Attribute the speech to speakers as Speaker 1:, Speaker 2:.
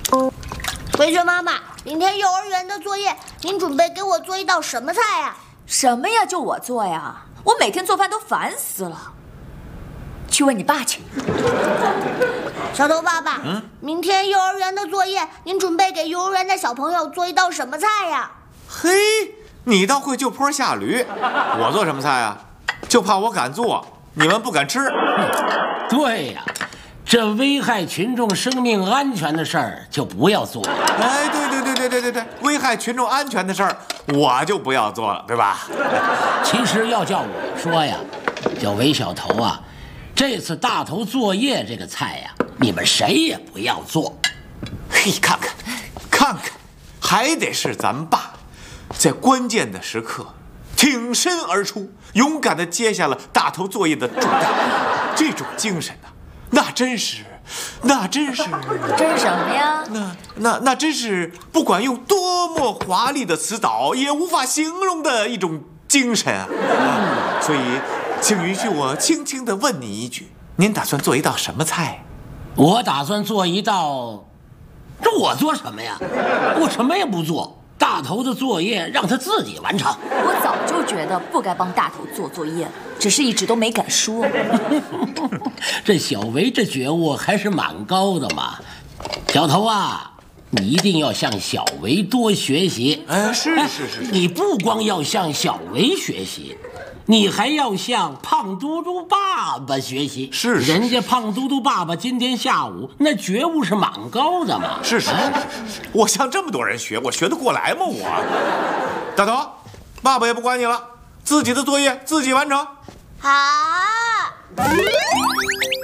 Speaker 1: 维雪妈妈，明天幼儿园的作业，您准备给我做一道什么菜呀？
Speaker 2: 什么呀？就我做呀？我每天做饭都烦死了。去问你爸去。
Speaker 1: 小头爸爸，明天幼儿园的作业，您准备给幼儿园的小朋友做一道什么菜呀？
Speaker 3: 嘿，你倒会就坡下驴。我做什么菜啊？就怕我敢做，你们不敢吃。
Speaker 4: 对呀，这危害群众生命安全的事儿就不要做了。
Speaker 3: 哎，对，危害群众安全的事儿我就不要做了，对吧？
Speaker 4: 其实要叫我说呀，叫韦小头啊，这次大头作业这个菜呀，你们谁也不要做。
Speaker 3: 嘿，看看，还得是咱们爸，在关键的时刻挺身而出，勇敢地接下了大头作业的重担。这种精神啊，那真是
Speaker 2: 真是什么呀？
Speaker 3: 那真是不管用多么华丽的词藻也无法形容的一种精神啊！所以，请允许我轻轻地问你一句：您打算做一道什么菜？
Speaker 4: 我打算做一道，这我做什么呀？我什么也不做，大头的作业让他自己完成。
Speaker 2: 我早就觉得不该帮大头做作业了，只是一直都没敢说。
Speaker 4: 这小维这觉悟还是蛮高的嘛。小头啊，你一定要向小维多学习。
Speaker 3: 是。
Speaker 4: 你不光要向小维学习，你还要向胖嘟嘟爸爸学习。
Speaker 3: 是
Speaker 4: 人家胖嘟嘟爸爸今天下午那觉悟是蛮高的嘛。
Speaker 3: 是，我向这么多人学，我学得过来吗？我，大头，爸爸也不管你了，自己的作业自己完成。
Speaker 1: 好。